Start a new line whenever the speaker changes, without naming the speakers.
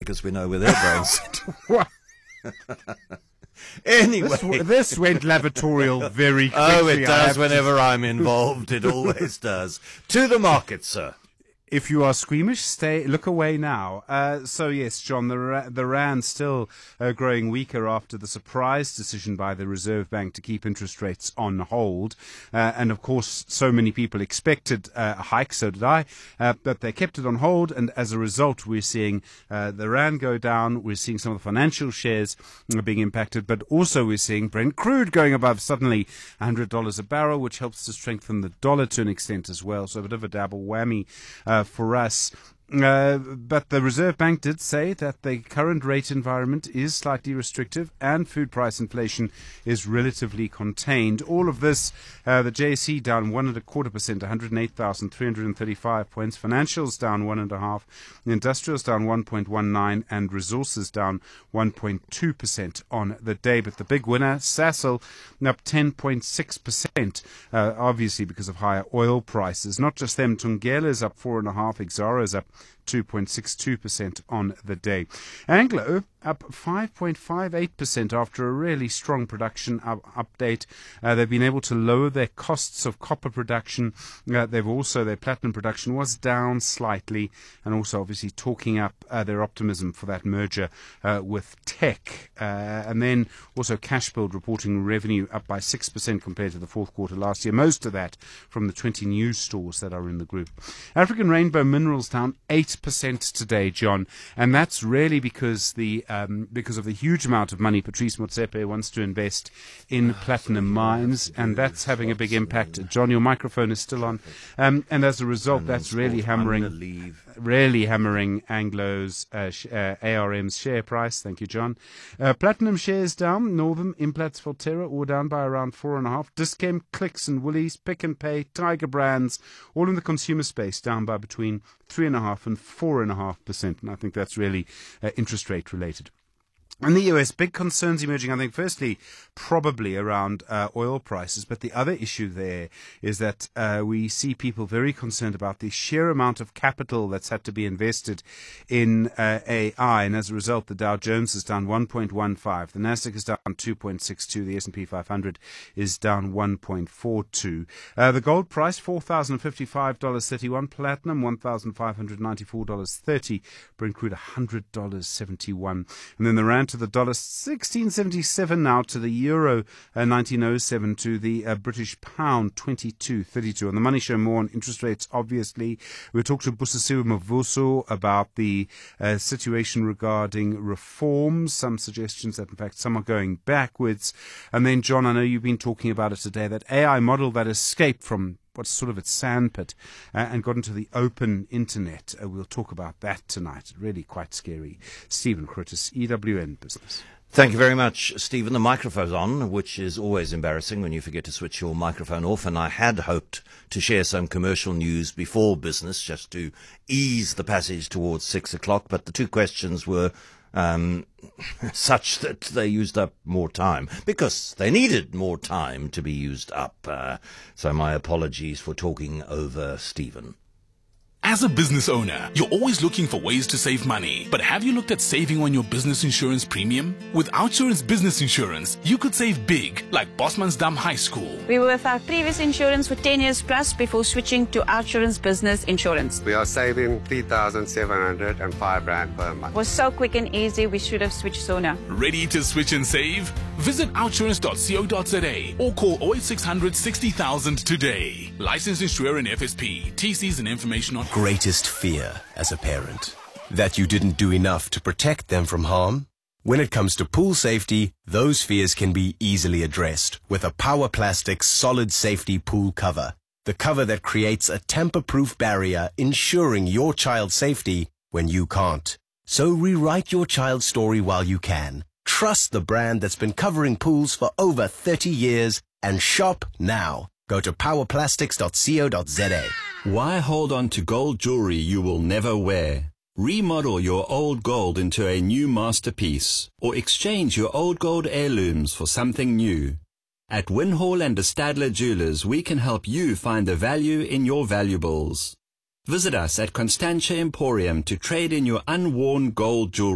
because we know where their brains sit.
What?
Anyway.
This went lavatorial very quickly.
Oh, it does whenever I'm involved. It always does. To the market, sir.
If you are squeamish, look away now. So yes, John, the rand still growing weaker after the surprise decision by the Reserve Bank to keep interest rates on hold. And of course, so many people expected a hike, so did I, but they kept it on hold. And as a result, we're seeing the rand go down. We're seeing some of the financial shares being impacted, but also we're seeing Brent crude going above suddenly $100 a barrel, which helps to strengthen the dollar to an extent as well. So a bit of a double whammy for us. But the Reserve Bank did say that the current rate environment is slightly restrictive and food price inflation is relatively contained. All of this, the JSE down 1.25%, 108,335 points. Financials down 1.5%. Industrials down 1.19%, and resources down 1.2% on the day. But the big winner, Sasol, up 10.6%, obviously because of higher oil prices. Not just them, Thungela's up 4.5%, Exxaro's up 2.62% on the day. Anglo up 5.58% after a really strong production update. They've been able to lower their costs of copper production. They've also, their platinum production was down slightly, and also obviously talking up their optimism for that merger with Teck. And then also Cashbuild reporting revenue up by 6% compared to the fourth quarter last year. Most of that from the 20 new stores that are in the group. African Rainbow Minerals down 8% today, John, and that's really because of the huge amount of money Patrice Motsepe wants to invest in platinum mines, and that's having a big impact. John, your microphone is still on, and as a result, that's really hammering Anglo's ARM's share price. Thank you, John. Platinum shares down. Northam, Implats, Volterra all down by around 4.5%. Dis-Chem, Clicks and Woolies, Pick n Pay, Tiger Brands, all in the consumer space, down by between 3.5% and 4.5%, and I think that's really interest rate related. In the US, big concerns emerging, I think, firstly, probably around oil prices. But the other issue there is that we see people very concerned about the sheer amount of capital that's had to be invested in AI. And as a result, the Dow Jones is down 1.15. The Nasdaq is down 2.62. The S&P 500 is down 1.42. The gold price, $4,055.31. Platinum, $1,594.30. Brent crude, $100.71. And then the rand to the dollar, 16.77 now, to the euro, 19.07, to the British pound, 22.32. On the Money Show, more on interest rates, obviously. We'll talk to Busisiwe Mavuso about the situation regarding reforms, some suggestions that, in fact, some are going backwards. And then, John, I know you've been talking about it today, that AI model that escaped from what's sort of its sandpit and got into the open internet. We'll talk about that tonight. Really quite scary. Stephen Curtis, EWN Business.
Thank you very much, Stephen. The microphone's on, which is always embarrassing when you forget to switch your microphone off, and I had hoped to share some commercial news before business just to ease the passage towards 6 o'clock, but the two questions were such that they used up more time because they needed more time to be used up. So my apologies for talking over Stephen.
As a business owner, you're always looking for ways to save money. But have you looked at saving on your business insurance premium? With OUTsurance Business Insurance, you could save big, like Bosmansdam High School.
We were with our previous insurance for 10 years plus before switching to OUTsurance Business Insurance.
We are saving 3,705 Rand per month.
It was so quick and easy, we should have switched sooner.
Ready to switch and save? Visit outsurance.co.za or call 08600 60,000 today. Licensed insurer in FSP. TCs and information on
greatest fear as a parent? That you didn't do enough to protect them from harm? When it comes to pool safety, those fears can be easily addressed with a Power Plastics solid safety pool cover. The cover that creates a tamper-proof barrier, ensuring your child's safety when you can't. So rewrite your child's story while you can. Trust the brand that's been covering pools for over 30 years and shop now. Go to powerplastics.co.za.
Why hold on to gold jewelry you will never wear? Remodel your old gold into a new masterpiece, or exchange your old gold heirlooms for something new. At Winhall and de Stadler Jewelers, we can help you find the value in your valuables. Visit us at Constantia Emporium to trade in your unworn gold jewelry.